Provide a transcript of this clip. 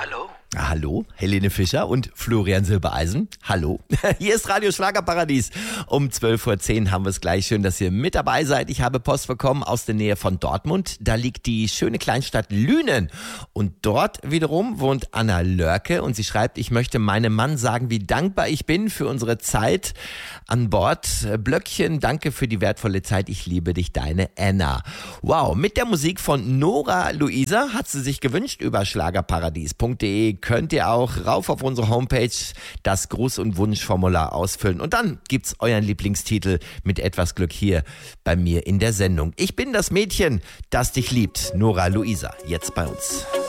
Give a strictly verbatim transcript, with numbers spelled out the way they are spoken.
Hallo? Hallo, Helene Fischer und Florian Silbereisen. Hallo, hier ist Radio Schlagerparadies. Um zwölf Uhr zehn haben wir es gleich. Schön, dass ihr mit dabei seid. Ich habe Post bekommen aus der Nähe von Dortmund. Da liegt die schöne Kleinstadt Lünen. Und dort wiederum wohnt Anna Lörke. Und sie schreibt, ich möchte meinem Mann sagen, wie dankbar ich bin für unsere Zeit an Bord. Blöckchen, danke für die wertvolle Zeit. Ich liebe dich, deine Anna. Wow, mit der Musik von Nora Luisa hat sie sich gewünscht. Über schlagerparadies punkt de könnt ihr auch rauf auf unsere Homepage das Gruß- und Wunschformular ausfüllen. Und dann gibt's euren Lieblingstitel mit etwas Glück hier bei mir in der Sendung. Ich bin das Mädchen, das dich liebt. Nora Luisa, jetzt bei uns.